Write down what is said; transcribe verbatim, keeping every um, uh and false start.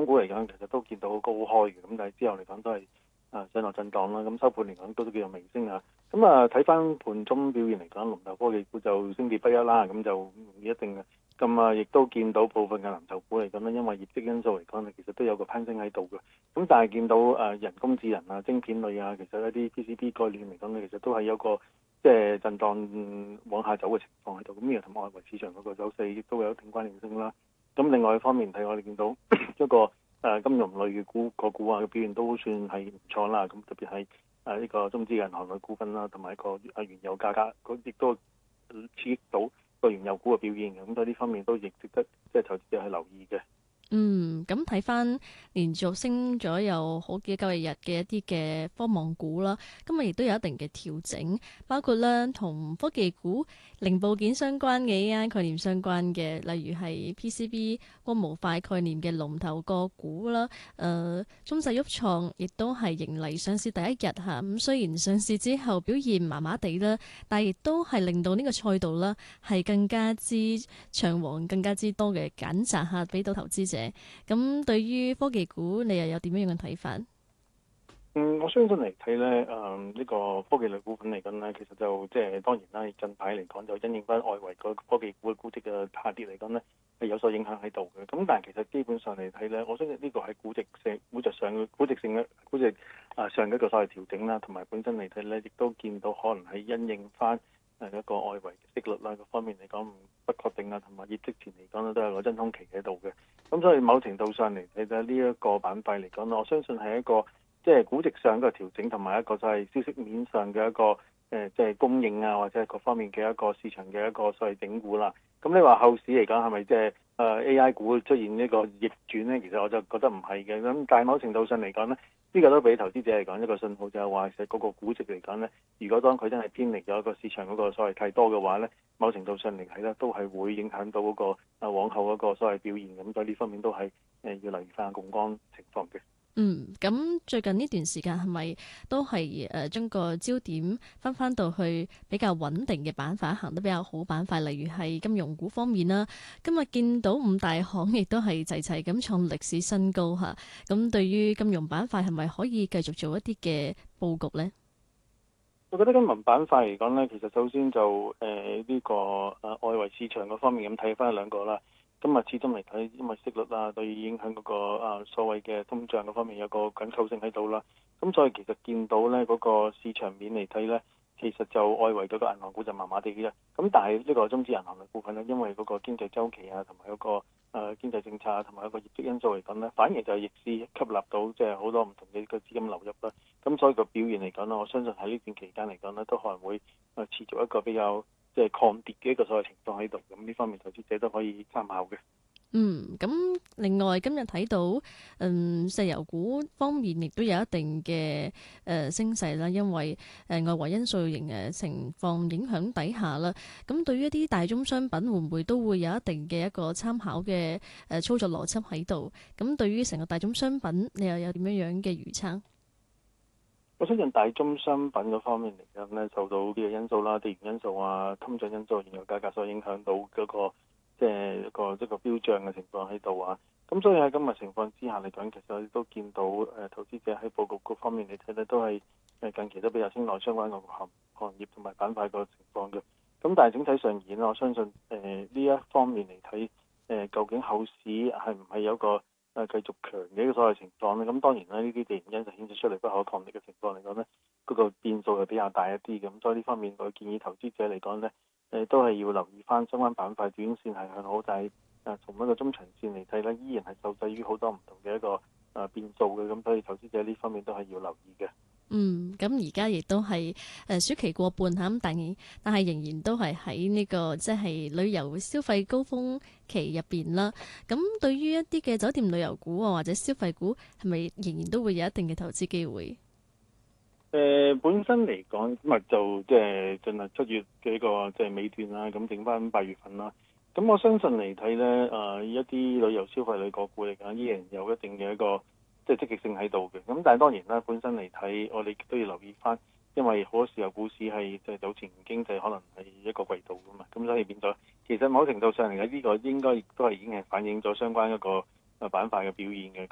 港股嚟講，其實都見到高開嘅，咁但係之後嚟講都係啊上落震盪啦。咁收盤嚟講都都叫做微升啊。咁啊睇翻盤中表現嚟講，龍頭科技股就升跌不一啦，咁就唔一定嘅。咁啊，亦都見到部分嘅藍籌股嚟講咧，因為業績因素嚟講咧，其實都有個攀升喺度嘅。咁但係見到誒人工智能啊、晶片類啊，其實一啲 P C B 概念嚟講咧，其實都係有個即係震盪往下走嘅情況喺度。咁呢個同外圍市場嗰個走勢亦都有一定關聯性啦。咁另外一方面睇，我哋見到一個誒金融類嘅股個股啊嘅表現都算係唔錯啦。咁特別係誒呢個中資銀行嘅股份啦，同埋一個誒原油價格，亦都刺激到個原油股嘅表現嘅。咁所以呢方面都亦值得即係投資者去留意嘅。 嗯，咁睇翻連續升咗有好幾個日嘅一啲嘅科網股啦，今日亦都有一定嘅調整，包括咧同科技股、零部件相關嘅 A I 概念相關嘅，例如係 P C B 光模塊概念嘅龍頭個股啦。誒、呃，中世沃創亦都係迎嚟上市第一日嚇，咁雖然上市之後表現麻麻地啦，但係亦都係令到呢個賽道啦係更加之暢旺、更加之多嘅揀擇嚇，俾到投資者。咁對於科技股，你又有點樣樣嘅睇法？ 嗯，我相信嚟睇咧，誒、嗯、呢、這個科技類股份嚟講咧，其實就即係當然啦，近排嚟講就因應翻外圍個科技股嘅估值嘅下跌嚟講咧，係有所影響喺度嘅。咁但係其實基本上嚟睇咧，我相信呢個係估值性、估值上嘅估值性嘅估值啊上嘅一個所謂調整啦，同埋本身嚟睇咧，亦都見到可能係因應翻誒一個外圍息率啦各方面嚟講唔不確定啊，同埋業績前嚟講咧都有個真空期喺度嘅。咁所以某程度上嚟睇咧，呢、這、一個板塊嚟講，我相信係一個即係估值上嘅調整，同埋一個就係消息面上嘅一個誒，即係供應啊，或者係各方面嘅一個市場嘅一個所謂整固啦。咁你話後市嚟講係咪即係誒 A I 股出現呢個逆轉咧？其實我就覺得唔係嘅。咁但係某程度上嚟講咧，呢個都俾投資者嚟講一個信號，就係話其實嗰個估值嚟講咧，如果當佢真係偏離咗一個市場嗰個所謂太多嘅話咧，某程度上嚟睇咧，都係會影響到嗰個啊往後嗰個所謂表現。咁所以呢方面都係誒要留意翻槓桿情況嘅。 嗯，咁最近呢段時間係咪都係誒將個焦點翻翻到去比較穩定嘅板塊，行得比較好板塊，例如係金融股方面啦。今日見到五大行亦都係齊齊咁創歷史新高嚇。咁對於金融板塊係咪可以繼續做一啲嘅佈局呢？ 我覺得金融板塊嚟講咧，其實首先就誒呢、呃這個誒、呃、外圍市場嗰方面咁睇翻兩個啦。今日始終嚟睇，因為息率啦，對於影響嗰、那個啊、呃、所謂嘅通脹嗰方面有個緊扣性喺度啦。咁所以其實見到咧嗰、那個市場面嚟睇咧，其實就外圍嗰個銀行股就麻麻地嘅啫。咁但係呢個中資銀行嘅部分咧，因為嗰個經濟週期啊，同埋嗰個誒、呃、經濟政策啊，同埋一個業績因素嚟講咧，反而就係逆市吸納到即係好多唔同嘅個資金流入啦。咁所以個表現嚟講咧，我相信喺呢段期間嚟講咧，都可能會誒持續一個比較即係抗跌嘅一個所謂情況喺度。咁呢方面投資者都可以參考嘅。 嗯，咁另外今日睇到，嗯，石油股方面亦都有一定嘅誒、呃、升勢啦，因為誒、呃、外圍因素型嘅情況影響底下啦，咁對於一啲大宗商品會唔會都會有一定嘅一個參考嘅誒、呃、操作邏輯喺度？咁對於成個大宗商品，你又有點樣樣嘅預測？ 我相信大宗商品嗰方面嚟講咧，受到呢個因素啦、地緣因素啊、通脹因素、原油價格所影響到嗰、那個即係一個一個飆漲嘅情況喺度啊。咁所以喺今日情況之下嚟講，其實我哋都見到誒、呃、投資者喺佈局嗰方面嚟睇咧，都係誒近期都比較青睞相關嘅行行業同埋板塊個情況嘅。咁但係整體上而言，我相信誒呢、呃、一方面嚟睇，誒、呃、究竟後市係唔係有個誒繼續強嘅一個所謂情況咧？咁當然啦，呢啲地緣因素顯示出嚟不可抗力嘅情況嚟講咧，嗰、那個變數係比較大一啲嘅。咁所以呢方面，我建議投資者嚟講咧，誒、呃、都係要留意翻相關板塊短線係向好，但係誒從一個中長線嚟睇咧，依然係受制於好多唔同嘅一個誒、呃、變數嘅。咁所以投資者呢方面都係要留意嘅。 嗯，咁而家亦都係誒暑期過半嚇，咁但係但係仍然都係喺呢個即係旅遊消費高峰期入邊啦。咁對於一啲嘅酒店旅遊股啊，或者消費股，係咪仍然都會有一定嘅投資機會？ 誒、呃、本身嚟講，咁啊就即係進入七月嘅一個即係尾段啦，咁剩翻八月份啦。咁我相信嚟睇咧，誒、呃、一啲旅遊消費類個股嚟講，依然有一定嘅一個即係積極性喺度嘅。咁但係當然啦，本身嚟睇，我哋都要留意翻，因為好多時候股市係即係早前經濟可能係一個季度噶嘛，咁所以變咗，其實某程度上嚟講，呢、這個應該亦都係已經係反映咗相關一個誒板塊嘅表現嘅。